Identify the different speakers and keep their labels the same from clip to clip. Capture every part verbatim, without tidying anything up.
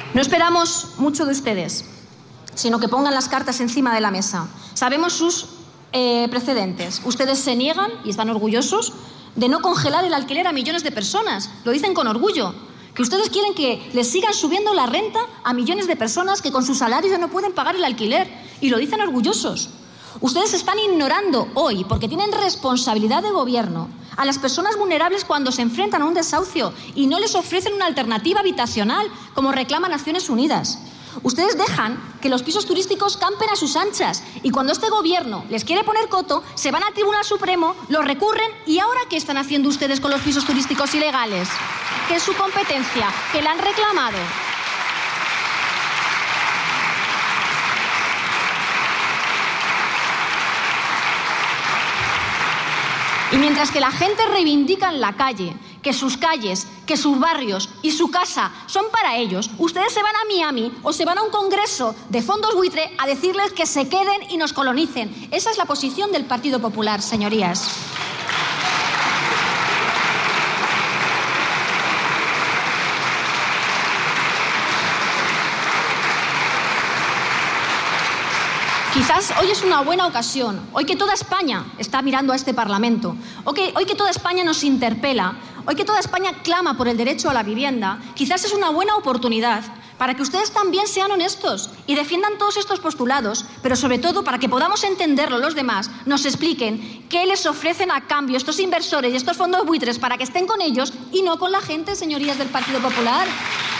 Speaker 1: No esperamos mucho de ustedes, sino que pongan las cartas encima de la mesa. Sabemos sus eh, precedentes. Ustedes se niegan, y están orgullosos, de no congelar el alquiler a millones de personas. Lo dicen con orgullo. Que ustedes quieren que les sigan subiendo la renta a millones de personas que con sus salarios ya no pueden pagar el alquiler. Y lo dicen orgullosos. Ustedes están ignorando hoy, porque tienen responsabilidad de gobierno, a las personas vulnerables cuando se enfrentan a un desahucio y no les ofrecen una alternativa habitacional, como reclama Naciones Unidas. Ustedes dejan que los pisos turísticos campen a sus anchas y cuando este gobierno les quiere poner coto, se van al Tribunal Supremo, lo recurren y ¿ahora qué están haciendo ustedes con los pisos turísticos ilegales? Que es su competencia, que la han reclamado. Y mientras que la gente reivindica en la calle que sus calles, que sus barrios y su casa son para ellos, ustedes se van a Miami o se van a un congreso de fondos buitre a decirles que se queden y nos colonicen. Esa es la posición del Partido Popular, señorías. Quizás hoy es una buena ocasión, hoy que toda España está mirando a este Parlamento, hoy que, hoy que toda España nos interpela, hoy que toda España clama por el derecho a la vivienda, quizás es una buena oportunidad para que ustedes también sean honestos y defiendan todos estos postulados, pero sobre todo para que podamos entenderlo los demás, nos expliquen qué les ofrecen a cambio estos inversores y estos fondos buitres para que estén con ellos y no con la gente, señorías del Partido Popular.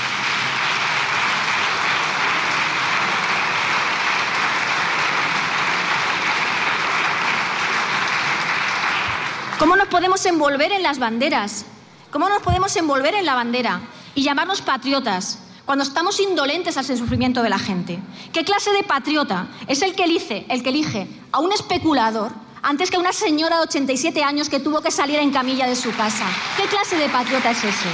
Speaker 1: ¿Cómo nos podemos envolver en las banderas? ¿Cómo nos podemos envolver en la bandera y llamarnos patriotas cuando estamos indolentes al sufrimiento de la gente? ¿Qué clase de patriota es el que elige, el que elige a un especulador antes que a una señora de ochenta y siete años que tuvo que salir en camilla de su casa? ¿Qué clase de patriota es ese?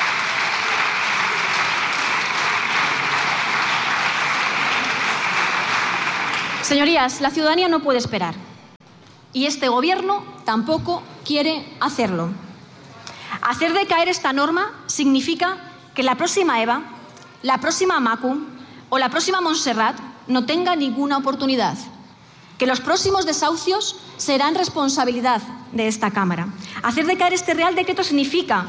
Speaker 1: Señorías, la ciudadanía no puede esperar. Y este gobierno tampoco quiere hacerlo. Hacer decaer esta norma significa que la próxima Eva, la próxima Macu o la próxima Montserrat no tenga ninguna oportunidad. Que los próximos desahucios serán responsabilidad de esta Cámara. Hacer decaer este Real Decreto significa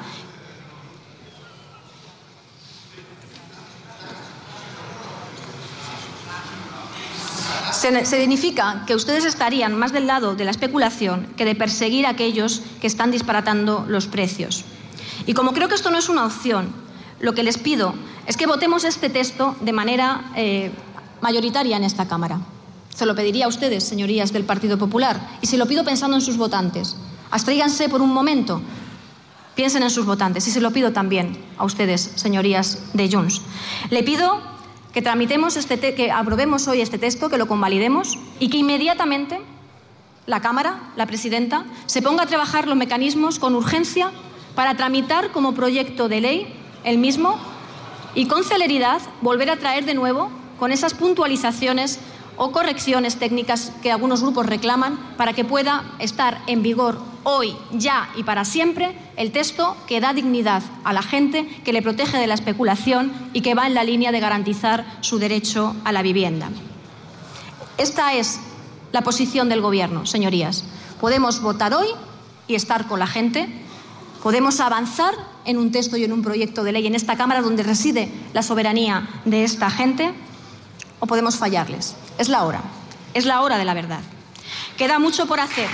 Speaker 1: Significa que ustedes estarían más del lado de la especulación que de perseguir a aquellos que están disparatando los precios. Y como creo que esto no es una opción, lo que les pido es que votemos este texto de manera eh, mayoritaria en esta Cámara. Se lo pediría a ustedes, señorías del Partido Popular, y se lo pido pensando en sus votantes. Abstríganse por un momento, piensen en sus votantes, y se lo pido también a ustedes, señorías de Junts. Le pido que tramitemos este te que aprobemos hoy este texto, que lo convalidemos y que inmediatamente la Cámara, la presidenta, se ponga a trabajar los mecanismos con urgencia para tramitar como proyecto de ley el mismo y con celeridad volver a traer de nuevo con esas puntualizaciones o correcciones técnicas que algunos grupos reclaman para que pueda estar en vigor hoy, ya y para siempre el texto que da dignidad a la gente, que le protege de la especulación y que va en la línea de garantizar su derecho a la vivienda. Esta es la posición del Gobierno, señorías. Podemos votar hoy y estar con la gente, podemos avanzar en un texto y en un proyecto de ley en esta Cámara donde reside la soberanía de esta gente, o podemos fallarles. Es la hora, es la hora de la verdad. Queda mucho por hacer.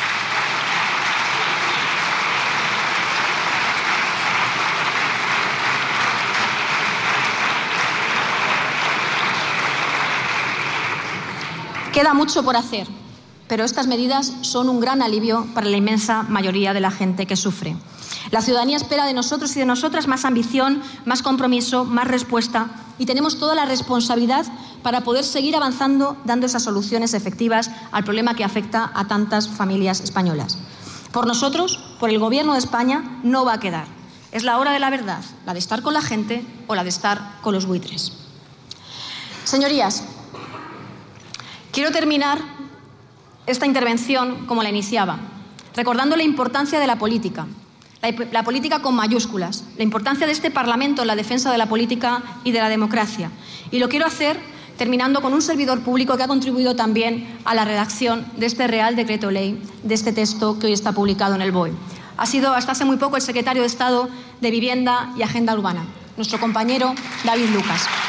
Speaker 1: Queda mucho por hacer, pero estas medidas son un gran alivio para la inmensa mayoría de la gente que sufre. La ciudadanía espera de nosotros y de nosotras más ambición, más compromiso, más respuesta, y tenemos toda la responsabilidad para poder seguir avanzando dando esas soluciones efectivas al problema que afecta a tantas familias españolas. Por nosotros, por el Gobierno de España, no va a quedar. Es la hora de la verdad, la de estar con la gente o la de estar con los buitres. Señorías, quiero terminar esta intervención como la iniciaba, recordando la importancia de la política, La, la política con mayúsculas, la importancia de este Parlamento en la defensa de la política y de la democracia. Y lo quiero hacer terminando con un servidor público que ha contribuido también a la redacción de este Real Decreto Ley, de este texto que hoy está publicado en el B O E. Ha sido hasta hace muy poco el secretario de Estado de Vivienda y Agenda Urbana, nuestro compañero David Lucas.